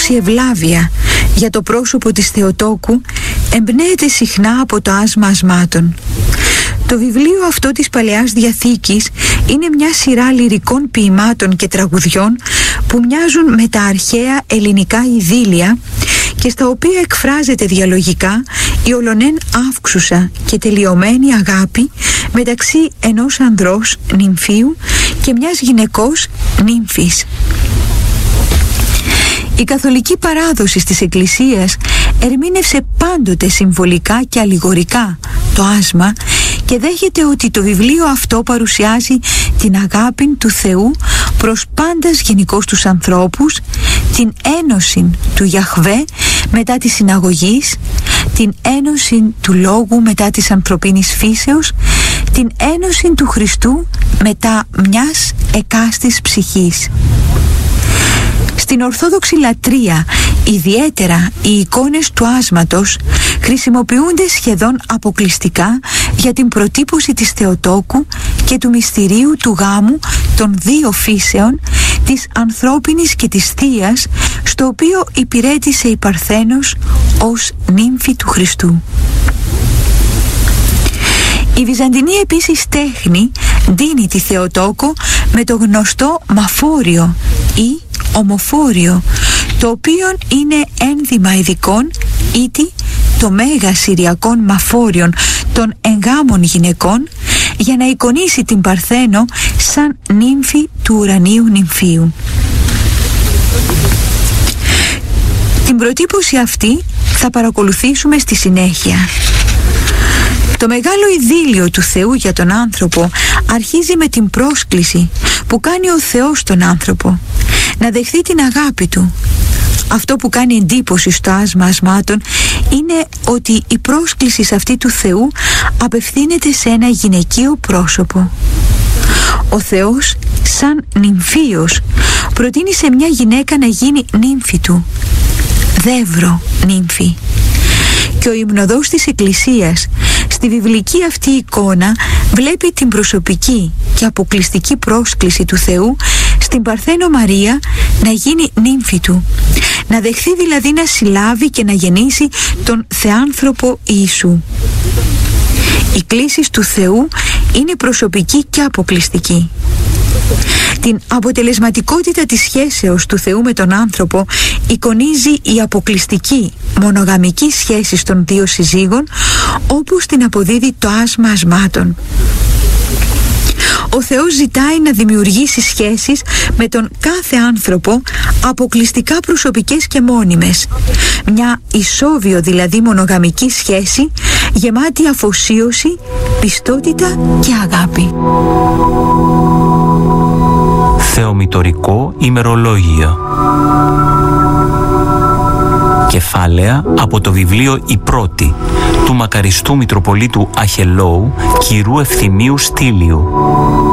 η ευλάβεια για το πρόσωπο της Θεοτόκου εμπνέεται συχνά από το άσμα ασμάτων. Το βιβλίο αυτό της Παλαιάς Διαθήκης είναι μια σειρά λυρικών ποιημάτων και τραγουδιών που μοιάζουν με τα αρχαία ελληνικά ειδήλια και στα οποία εκφράζεται διαλογικά η ολονέν αύξουσα και τελειωμένη αγάπη μεταξύ ενός ανδρός νυμφίου και μιας γυναικός νύμφης. Η καθολική παράδοση της Εκκλησίας ερμήνευσε πάντοτε συμβολικά και αλληγορικά το άσμα και δέχεται ότι το βιβλίο αυτό παρουσιάζει την αγάπη του Θεού προς πάντας γενικώς τους ανθρώπους, την ένωση του Ιαχβέ μετά της συναγωγής, την ένωση του Λόγου μετά της ανθρωπίνης φύσεως, την ένωση του Χριστού μετά μιας εκάστης ψυχής. Στην Ορθόδοξη λατρεία, ιδιαίτερα οι εικόνες του άσματος χρησιμοποιούνται σχεδόν αποκλειστικά για την προτύπωση της Θεοτόκου και του μυστηρίου του γάμου των δύο φύσεων, της ανθρώπινης και της θείας, στο οποίο υπηρέτησε η Παρθένος ως νύμφη του Χριστού. Η βυζαντινή επίσης τέχνη δίνει τη Θεοτόκο με το γνωστό μαφόριο ή ομοφόριο, το οποίο είναι ένδυμα ειδικών ήτι το μέγα συριακών μαφόριων των εγγάμων γυναικών για να εικονίσει την Παρθένο σαν νύμφη του ουρανίου νυμφίου. Την προτύπωση αυτή θα παρακολουθήσουμε στη συνέχεια. Το μεγάλο ειδήλιο του Θεού για τον άνθρωπο αρχίζει με την πρόσκληση που κάνει ο Θεός στον άνθρωπο να δεχθεί την αγάπη του. Αυτό που κάνει εντύπωση στο άσμα ασμάτων είναι ότι η πρόσκληση σε αυτή του Θεού απευθύνεται σε ένα γυναικείο πρόσωπο. Ο Θεός σαν νυμφίος προτείνει σε μια γυναίκα να γίνει νύμφη του, δεύρο νύμφη. Και ο υμνοδός της Εκκλησίας στη βιβλική αυτή εικόνα βλέπει την προσωπική και αποκλειστική πρόσκληση του Θεού στην Παρθένο Μαρία να γίνει νύμφη του, να δεχθεί δηλαδή να συλλάβει και να γεννήσει τον θεάνθρωπο Ιησού. Η κλήση του Θεού είναι προσωπική και αποκλειστική. Την αποτελεσματικότητα της σχέσεως του Θεού με τον άνθρωπο εικονίζει η αποκλειστική μονογαμική σχέση των δύο συζύγων, όπως την αποδίδει το άσμα ασμάτων. Ο Θεός ζητάει να δημιουργήσει σχέσεις με τον κάθε άνθρωπο αποκλειστικά προσωπικές και μόνιμες. Μια ισόβιο δηλαδή μονογαμική σχέση γεμάτη αφοσίωση, πιστότητα και αγάπη. Θεομητορικό ημερολόγιο. Κεφάλαια από το βιβλίο «Η Πρώτη» του μακαριστού Μητροπολίτου Αχελώου κ. Ευθυμίου Στήλιου.